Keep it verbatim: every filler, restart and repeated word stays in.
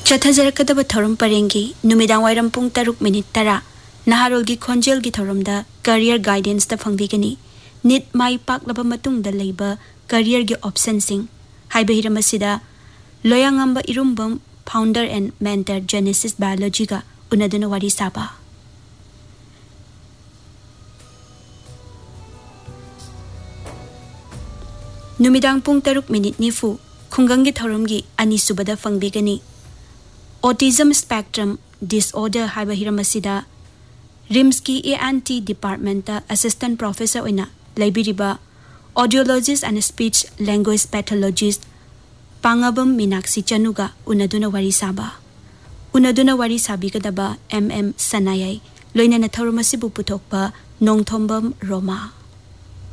चथजरकदब थौरम परेंगी नुमिदांग वाइरम पुंग तरुक minute तरा नहारोलगी खोंजेलगी थौरमदा career guidance दा फंगबीगनी knit माई पाकलबा मतुंगदा लेबा करियर गी option Singh हाइबा हिरमसिदा लोयांगंबा इरुंबम founder and mentor genesis biology का उनदुना वारी साबा नुमिदांग पुंग तरुक minute निफु खुंगंगी थौरमगी अनिसुबदा फंगबीगनी autism spectrum disorder हाइबा हिरमसिदा RIMS की A N T department assistant professor ओइना लाइब्रेरीबा audiologist and speech language pathologist पांगबम Meenakshi चनुगा उनदुना वारी साबा उनदुना वारी साबीगदबा एम एम सनायाई लोइना थौरमसिबु पुथोकपा नोंथोंबम रोमा।